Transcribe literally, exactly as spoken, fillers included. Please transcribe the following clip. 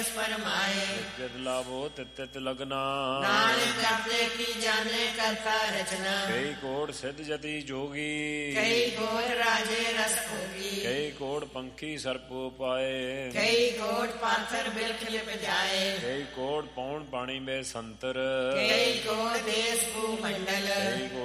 परमाए जित लाभो तित तित लगना नानक जपते की जाने करता रचना कई कोट सिद्ध जति जोगी कई गोर राजे रस भोगी कई कोट पंखी सर्पो पाए कई गोट पाथर बिलख लिप जाए कई कोट पौन पानी में संतर कई गोट देश भूमंडल कई